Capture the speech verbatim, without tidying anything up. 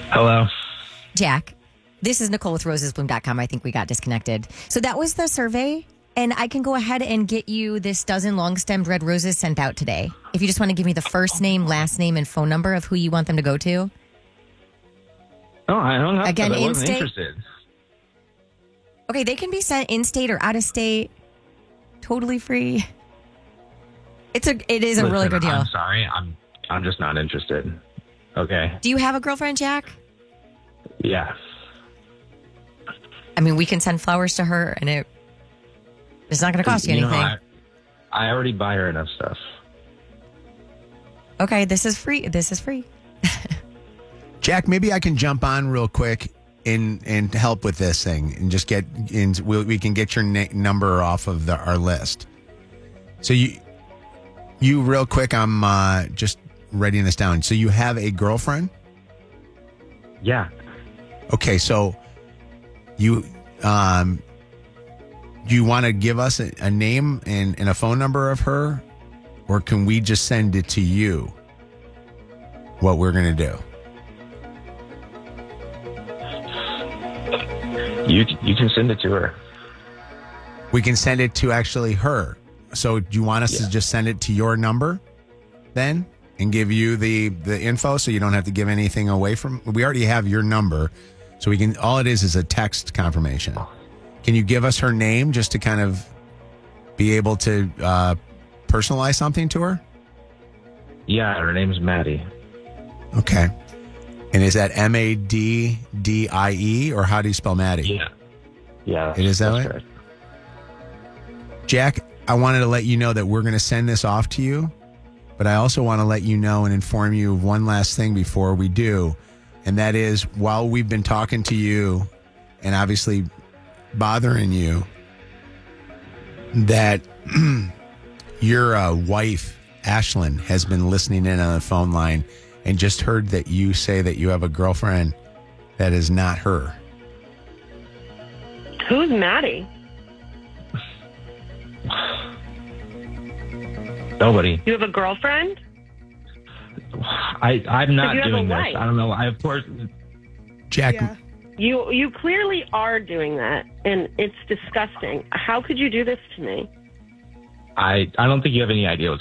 Hello. Jack, this is Nicole with roses bloom dot com. I think we got disconnected. So that was the survey, and I can go ahead and get you this dozen long-stemmed red roses sent out today. If you just want to give me the first name, last name, and phone number of who you want them to go to. Oh, I don't have Again, to. I wasn't in-state? interested. Okay, they can be sent in-state or out-of-state, totally free. It's a, it is a Listen, really good deal. I'm sorry. I'm I'm just not interested. Okay. Do you have a girlfriend, Jack? Yeah. I mean, we can send flowers to her, and it it's not going to cost you, You know, anything. I, I already buy her enough stuff. Okay, this is free. This is free. Jack, maybe I can jump on real quick and and help with this thing and just get in. We, we can get your na- number off of the, our list. So you, you real quick. I'm uh, just writing this down. So you have a girlfriend? Yeah. Okay, so you um, do you want to give us a, a name and, and a phone number of her, or can we just send it to you? What we're gonna do? You you can send it to her. We can send it to actually her. So do you want us Yeah. to just send it to your number then and give you the, the info so you don't have to give anything away from? We already have your number. So we can, all it is is a text confirmation. Can you give us her name just to kind of be able to uh, personalize something to her? Yeah, her name's Maddie. Okay. And is that M A D D I E or how do you spell Maddie? Yeah. Yeah. It is that that's way? correct. Jack, I wanted to let you know that we're going to send this off to you, but I also want to let you know and inform you of one last thing before we do, and that is while we've been talking to you and obviously bothering you, that your uh, wife, Ashlyn, has been listening in on the phone line and just heard that you say that you have a girlfriend that is not her. Who's Maddie? Nobody. You have a girlfriend? I I'm not But you have a doing this. wife. I don't know. I of course. Jack, You you clearly are doing that, and it's disgusting. How could you do this to me? I I don't think you have any idea what's